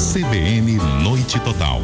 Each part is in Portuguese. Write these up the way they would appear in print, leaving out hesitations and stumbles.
CBN Noite Total.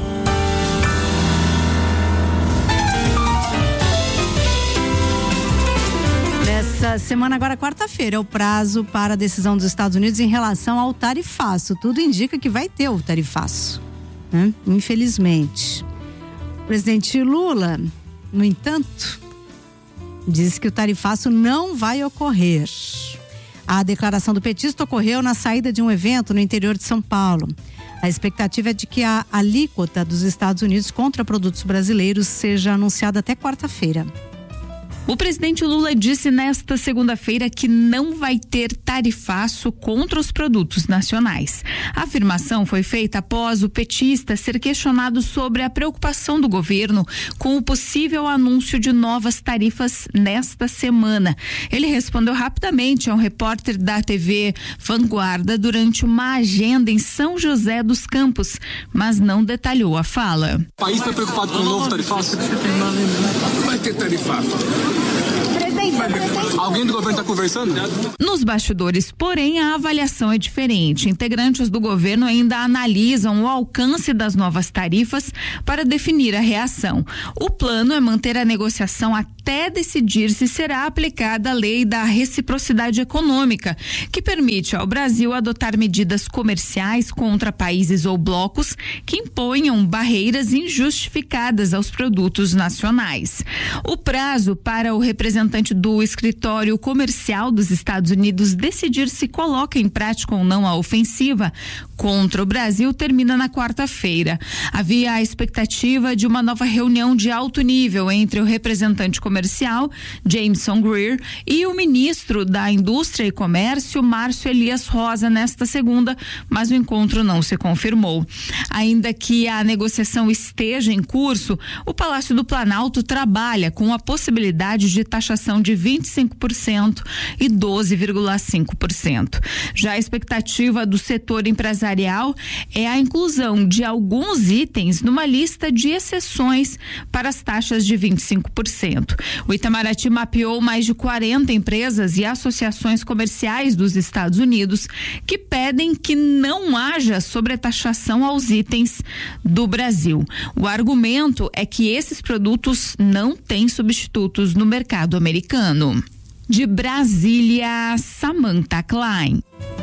Essa semana, agora quarta-feira, é o prazo para a decisão dos Estados Unidos em relação ao tarifaço. Tudo indica que vai ter o tarifaço, né? Infelizmente. O presidente Lula, no entanto, disse que o tarifaço não vai ocorrer. A declaração do petista ocorreu na saída de um evento no interior de São Paulo. A expectativa é de que a alíquota dos Estados Unidos contra produtos brasileiros seja anunciada até quarta-feira. O presidente Lula disse nesta segunda-feira que não vai ter tarifaço contra os produtos nacionais. A afirmação foi feita após o petista ser questionado sobre a preocupação do governo com o possível anúncio de novas tarifas nesta semana. Ele respondeu rapidamente a um repórter da TV Vanguarda durante uma agenda em São José dos Campos, mas não detalhou a fala. O país está preocupado com o novo tarifaço? Vai ter tarifaço. Alguém do governo está conversando? Nos bastidores, porém, a avaliação é diferente. Integrantes do governo ainda analisam o alcance das novas tarifas para definir a reação. O plano é manter a negociação até decidir se será aplicada a lei da reciprocidade econômica, que permite ao Brasil adotar medidas comerciais contra países ou blocos que imponham barreiras injustificadas aos produtos nacionais. O prazo para o representante do escritório comercial dos Estados Unidos decidir se coloca em prática ou não a ofensiva contra o Brasil termina na quarta-feira. Havia a expectativa de uma nova reunião de alto nível entre o representante comercial, Jameson Greer, e o ministro da Indústria e Comércio, Márcio Elias Rosa, nesta segunda, mas o encontro não se confirmou. Ainda que a negociação esteja em curso, o Palácio do Planalto trabalha com a possibilidade de taxação de 25% e 12,5%. Já a expectativa do setor empresarial é a inclusão de alguns itens numa lista de exceções para as taxas de 25%. O Itamaraty mapeou mais de 40 empresas e associações comerciais dos Estados Unidos que pedem que não haja sobretaxação aos itens do Brasil. O argumento é que esses produtos não têm substitutos no mercado americano. De Brasília, Samantha Klein.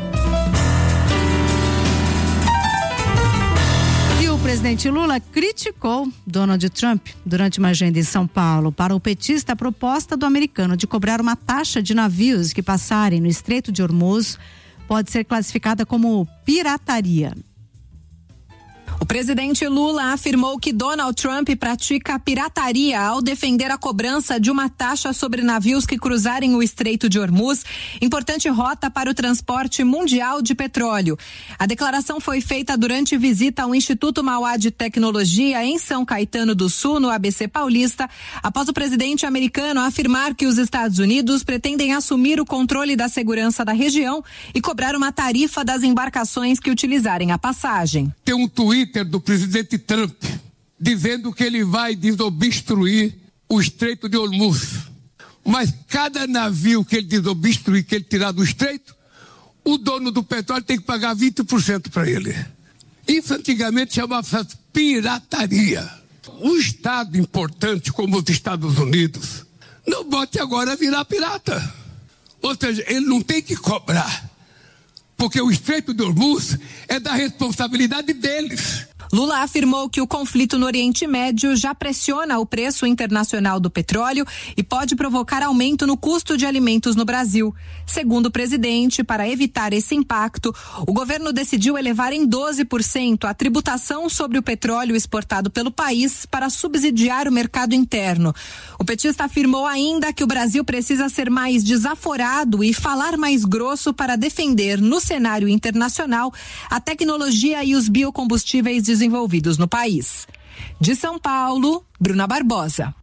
O presidente Lula criticou Donald Trump durante uma agenda em São Paulo. Para o petista, a proposta do americano de cobrar uma taxa de navios que passarem no Estreito de Hormuz pode ser classificada como pirataria. O presidente Lula afirmou que Donald Trump pratica pirataria ao defender a cobrança de uma taxa sobre navios que cruzarem o Estreito de Hormuz, importante rota para o transporte mundial de petróleo. A declaração foi feita durante visita ao Instituto Mauá de Tecnologia em São Caetano do Sul, no ABC Paulista, após o presidente americano afirmar que os Estados Unidos pretendem assumir o controle da segurança da região e cobrar uma tarifa das embarcações que utilizarem a passagem. Tem um Twitter do presidente Trump dizendo que ele vai desobstruir o Estreito de Hormuz. Mas cada navio que ele desobstruir, que ele tirar do Estreito, o dono do petróleo tem que pagar 20% para ele. Isso antigamente chamava pirataria. Um Estado importante como os Estados Unidos não bote agora a virar pirata. Ou seja, ele não tem que cobrar, porque o Estreito de Hormuz é da responsabilidade deles. Lula afirmou que o conflito no Oriente Médio já pressiona o preço internacional do petróleo e pode provocar aumento no custo de alimentos no Brasil. Segundo o presidente, para evitar esse impacto, o governo decidiu elevar em 12% a tributação sobre o petróleo exportado pelo país para subsidiar o mercado interno. O petista afirmou ainda que o Brasil precisa ser mais desaforado e falar mais grosso para defender, no cenário internacional, a tecnologia e os biocombustíveis desenvolvidos no país. De São Paulo, Bruna Barbosa.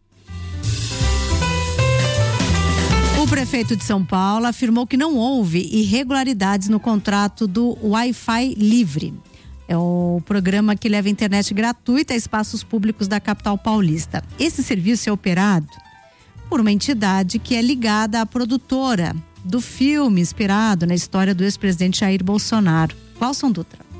O prefeito de São Paulo afirmou que não houve irregularidades no contrato do Wi-Fi Livre. É o programa que leva internet gratuita a espaços públicos da capital paulista. Esse serviço é operado por uma entidade que é ligada à produtora do filme inspirado na história do ex-presidente Jair Bolsonaro, Cláudio Dutra.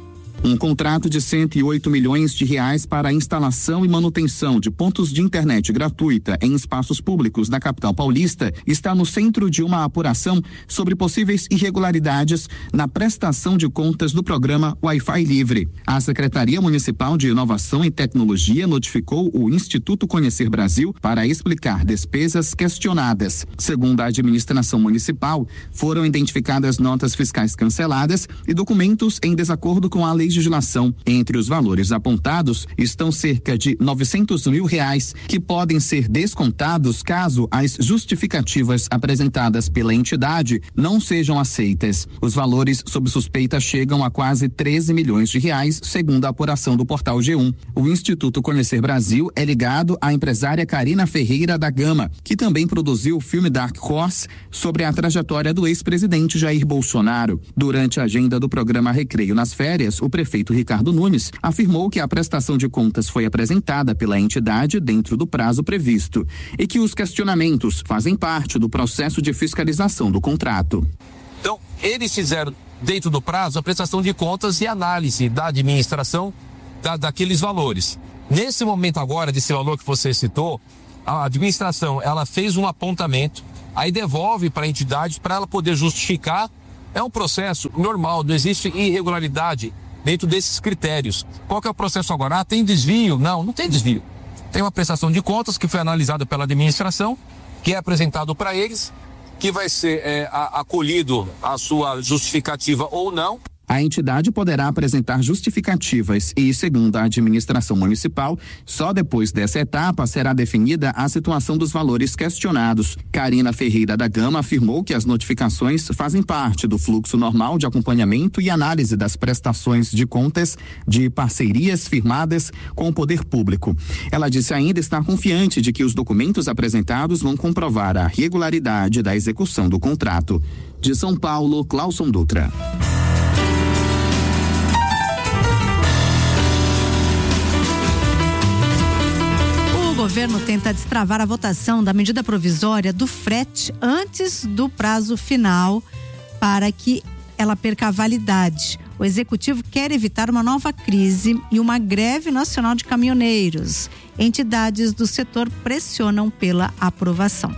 Um contrato de R$108 milhões para a instalação e manutenção de pontos de internet gratuita em espaços públicos da capital paulista está no centro de uma apuração sobre possíveis irregularidades na prestação de contas do programa Wi-Fi Livre. A Secretaria Municipal de Inovação e Tecnologia notificou o Instituto Conhecer Brasil para explicar despesas questionadas. Segundo a administração municipal, foram identificadas notas fiscais canceladas e documentos em desacordo com a legislação. Entre os valores apontados estão cerca de R$900 mil que podem ser descontados caso as justificativas apresentadas pela entidade não sejam aceitas. Os valores sob suspeita chegam a quase R$13 milhões, segundo a apuração do portal G1. O Instituto Conhecer Brasil é ligado à empresária Karina Ferreira da Gama, que também produziu o filme Dark Horse sobre a trajetória do ex-presidente Jair Bolsonaro. Durante a agenda do programa Recreio nas Férias, o prefeito Ricardo Nunes afirmou que a prestação de contas foi apresentada pela entidade dentro do prazo previsto e que os questionamentos fazem parte do processo de fiscalização do contrato. Então, eles fizeram dentro do prazo a prestação de contas e análise da administração daqueles valores. Nesse momento agora, desse valor que você citou, a administração ela fez um apontamento, aí devolve para a entidade para ela poder justificar. É um processo normal, não existe irregularidade dentro desses critérios. Qual que é o processo agora? Tem desvio? Não tem desvio. Tem uma prestação de contas que foi analisada pela administração, que é apresentado para eles, que vai ser acolhido a sua justificativa ou não. A entidade poderá apresentar justificativas e, segundo a administração municipal, só depois dessa etapa será definida a situação dos valores questionados. Karina Ferreira da Gama afirmou que as notificações fazem parte do fluxo normal de acompanhamento e análise das prestações de contas de parcerias firmadas com o poder público. Ela disse ainda estar confiante de que os documentos apresentados vão comprovar a regularidade da execução do contrato. De São Paulo, Clauson Dutra. O governo tenta destravar a votação da medida provisória do frete antes do prazo final para que ela perca a validade. O executivo quer evitar uma nova crise e uma greve nacional de caminhoneiros. Entidades do setor pressionam pela aprovação.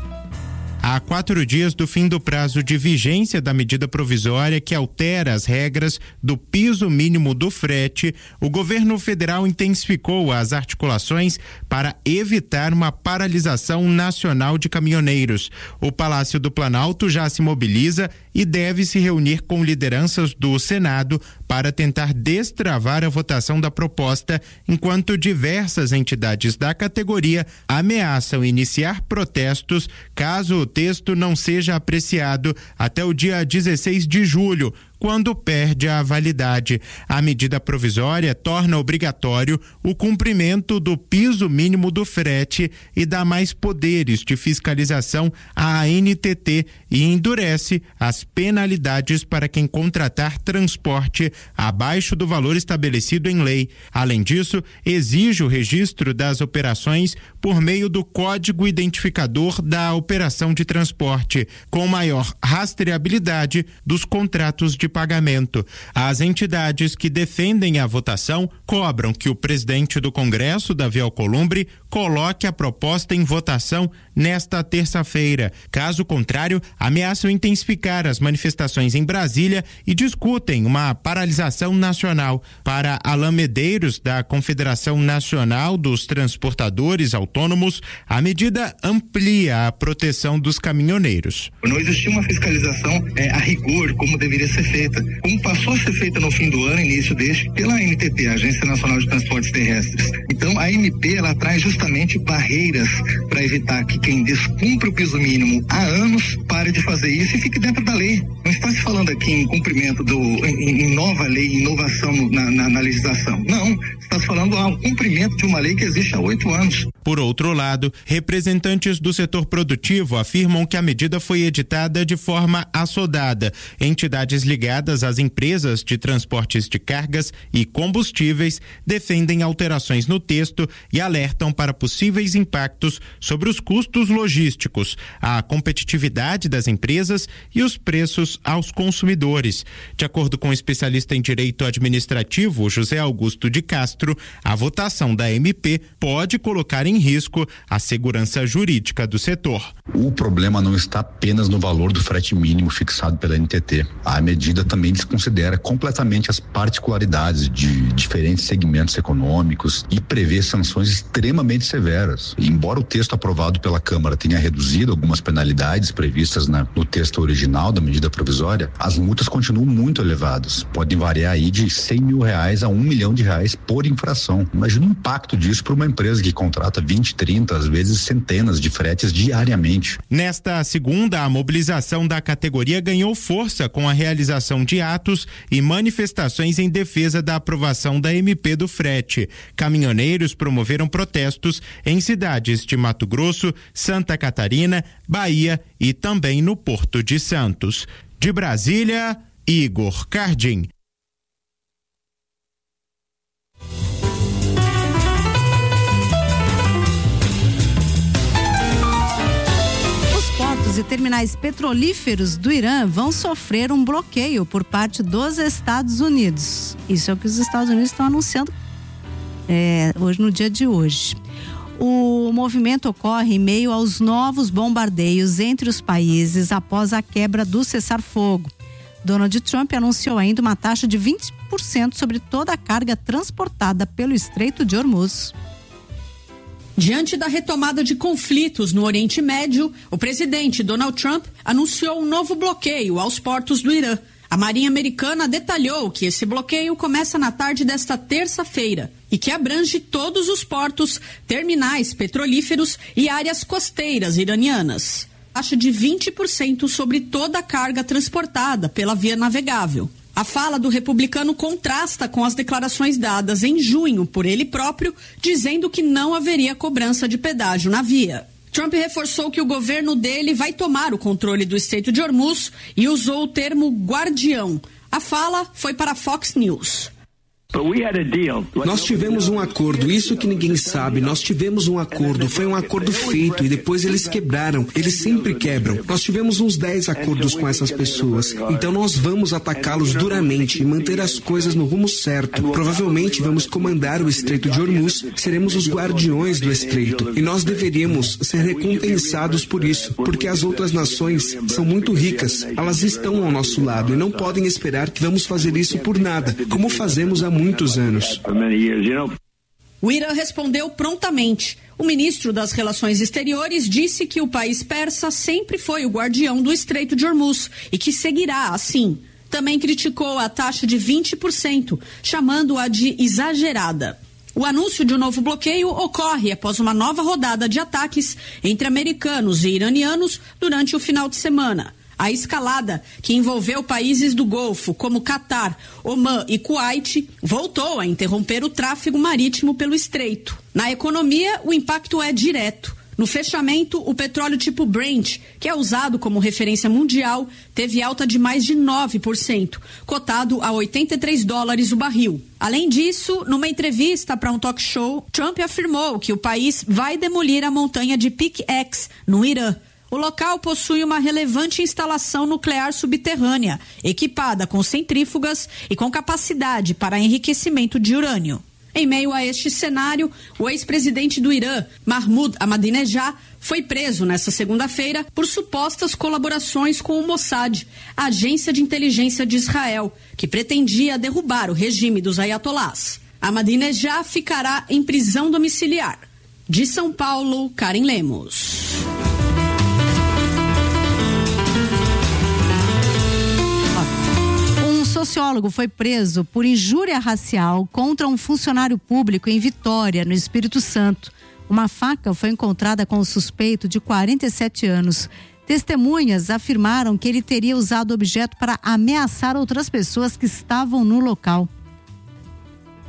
Há 4 dias do fim do prazo de vigência da medida provisória que altera as regras do piso mínimo do frete, o governo federal intensificou as articulações para evitar uma paralisação nacional de caminhoneiros. O Palácio do Planalto já se mobiliza e deve se reunir com lideranças do Senado para tentar destravar a votação da proposta, enquanto diversas entidades da categoria ameaçam iniciar protestos caso o texto não seja apreciado até o dia 16 de julho, quando perde a validade. A medida provisória torna obrigatório o cumprimento do piso mínimo do frete e dá mais poderes de fiscalização à ANTT e endurece as penalidades para quem contratar transporte abaixo do valor estabelecido em lei. Além disso, exige o registro das operações por meio do código identificador da operação de transporte, com maior rastreabilidade dos contratos de pagamento. As entidades que defendem a votação cobram que o presidente do Congresso, Davi Alcolumbre, coloque a proposta em votação nesta terça-feira. Caso contrário, ameaçam intensificar as manifestações em Brasília e discutem uma paralisação nacional. Para Alain Medeiros, da Confederação Nacional dos Transportadores Autônomos, a medida amplia a proteção dos caminhoneiros. Não existia uma fiscalização a rigor, como deveria ser feita. Como passou a ser feita no fim do ano, início deste, pela ANTT, Agência Nacional de Transportes Terrestres. Então, a ANP, ela traz justamente barreiras para evitar que quem descumpre o piso mínimo há anos pare de fazer isso e fique dentro da lei. Não está se falando aqui em cumprimento em nova lei, inovação na legislação. Não, está se falando ao cumprimento de uma lei que existe há 8 anos. Por outro lado, representantes do setor produtivo afirmam que a medida foi editada de forma assodada. Entidades ligadas ligadas às empresas de transportes de cargas e combustíveis defendem alterações no texto e alertam para possíveis impactos sobre os custos logísticos, a competitividade das empresas e os preços aos consumidores. De acordo com o especialista em direito administrativo, José Augusto de Castro, a votação da MP pode colocar em risco a segurança jurídica do setor. O problema não está apenas no valor do frete mínimo fixado pela NTT. A medida também desconsidera completamente as particularidades de diferentes segmentos econômicos e prevê sanções extremamente severas. Embora o texto aprovado pela Câmara tenha reduzido algumas penalidades previstas no texto original da medida provisória, as multas continuam muito elevadas. Podem variar aí de R$100 mil a R$1 milhão por infração. Imagina o impacto disso para uma empresa que contrata 20, 30, às vezes centenas de fretes diariamente. Nesta segunda, a mobilização da categoria ganhou força com a realização de atos e manifestações em defesa da aprovação da MP do frete. Caminhoneiros promoveram protestos em cidades de Mato Grosso, Santa Catarina, Bahia e também no Porto de Santos. De Brasília, Igor Cardim. E terminais petrolíferos do Irã vão sofrer um bloqueio por parte dos Estados Unidos. Isso é o que os Estados Unidos estão anunciando hoje, no dia de hoje. O movimento ocorre em meio aos novos bombardeios entre os países após a quebra do cessar-fogo. Donald Trump anunciou ainda uma taxa de 20% sobre toda a carga transportada pelo Estreito de Hormuz. Diante da retomada de conflitos no Oriente Médio, o presidente Donald Trump anunciou um novo bloqueio aos portos do Irã. A Marinha Americana detalhou que esse bloqueio começa na tarde desta terça-feira e que abrange todos os portos, terminais petrolíferos e áreas costeiras iranianas. Taxa de 20% sobre toda a carga transportada pela via navegável. A fala do republicano contrasta com as declarações dadas em junho por ele próprio, dizendo que não haveria cobrança de pedágio na via. Trump reforçou que o governo dele vai tomar o controle do Estreito de Hormuz e usou o termo guardião. A fala foi para a Fox News. Nós tivemos um acordo, isso que ninguém sabe, nós tivemos um acordo, foi um acordo feito e depois eles quebraram, eles sempre quebram. Nós tivemos uns 10 acordos com essas pessoas, então nós vamos atacá-los duramente e manter as coisas no rumo certo. Provavelmente vamos comandar o Estreito de Hormuz, seremos os guardiões do Estreito e nós deveríamos ser recompensados por isso, porque as outras nações são muito ricas, elas estão ao nosso lado e não podem esperar que vamos fazer isso por nada, como fazemos há muitos anos. O Irã respondeu prontamente. O ministro das Relações Exteriores disse que o país persa sempre foi o guardião do Estreito de Hormuz e que seguirá assim. Também criticou a taxa de 20%, chamando-a de exagerada. O anúncio de um novo bloqueio ocorre após uma nova rodada de ataques entre americanos e iranianos durante o final de semana. A escalada, que envolveu países do Golfo, como Catar, Omã e Kuwait, voltou a interromper o tráfego marítimo pelo estreito. Na economia, o impacto é direto. No fechamento, o petróleo tipo Brent, que é usado como referência mundial, teve alta de mais de 9%, cotado a $83 o barril. Além disso, numa entrevista para um talk show, Trump afirmou que o país vai demolir a montanha de Pickex, no Irã. O local possui uma relevante instalação nuclear subterrânea, equipada com centrífugas e com capacidade para enriquecimento de urânio. Em meio a este cenário, o ex-presidente do Irã, Mahmoud Ahmadinejad, foi preso nesta segunda-feira por supostas colaborações com o Mossad, a agência de inteligência de Israel, que pretendia derrubar o regime dos ayatolás. Ahmadinejad ficará em prisão domiciliar. De São Paulo, Karen Lemos. Sociólogo foi preso por injúria racial contra um funcionário público em Vitória, no Espírito Santo. Uma faca foi encontrada com o suspeito de 47 anos. Testemunhas afirmaram que ele teria usado o objeto para ameaçar outras pessoas que estavam no local. Um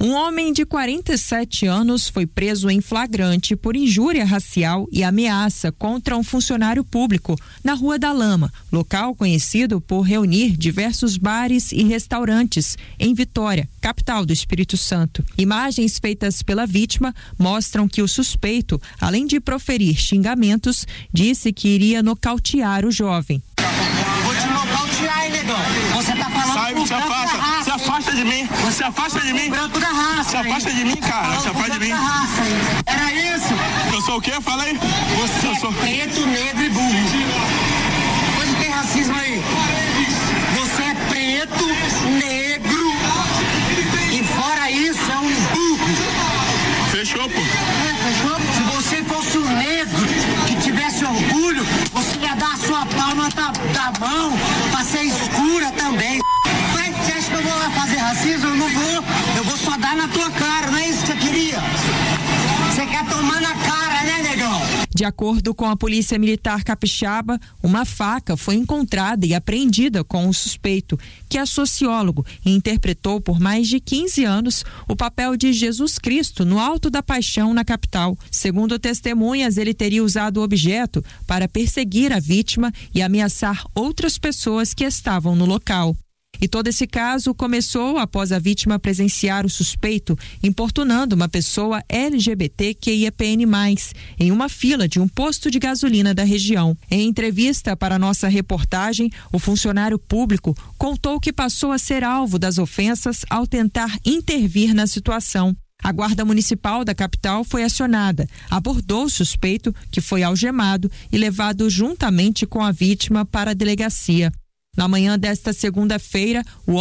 Um homem de 47 anos foi preso em flagrante por injúria racial e ameaça contra um funcionário público na Rua da Lama, local conhecido por reunir diversos bares e restaurantes em Vitória, capital do Espírito Santo. Imagens feitas pela vítima mostram que o suspeito, além de proferir xingamentos, disse que iria nocautear o jovem. Vou te nocautear, hein, negão? Você tá falando sai, com o branco da raça. Se afasta de mim. Você afasta de mim. Branco da raça. Se afasta de mim, cara. Se afasta de mim. Era isso? Eu sou o quê? Fala aí. Você é preto, negro e burro. Onde tem racismo aí? Você é preto, negro e fora isso é um burro. Fechou, pô. Fechou? Se você fosse um negro que tivesse orgulho, você ia dar a sua palma da mão pra ser escura também. Mas você acha que eu vou lá fazer racismo? Eu não vou. Eu vou só dar na tua cara, não é isso que você queria? Você quer tomar na cara, né, negão? De acordo com a Polícia Militar Capixaba, uma faca foi encontrada e apreendida com o suspeito, que é sociólogo e interpretou por mais de 15 anos o papel de Jesus Cristo no Alto da Paixão na capital. Segundo testemunhas, ele teria usado o objeto para perseguir a vítima e ameaçar outras pessoas que estavam no local. E todo esse caso começou após a vítima presenciar o suspeito importunando uma pessoa LGBTQIAPN+, em uma fila de um posto de gasolina da região. Em entrevista para nossa reportagem, o funcionário público contou que passou a ser alvo das ofensas ao tentar intervir na situação. A Guarda Municipal da capital foi acionada, abordou o suspeito, que foi algemado e levado juntamente com a vítima para a delegacia. Na manhã desta segunda-feira, o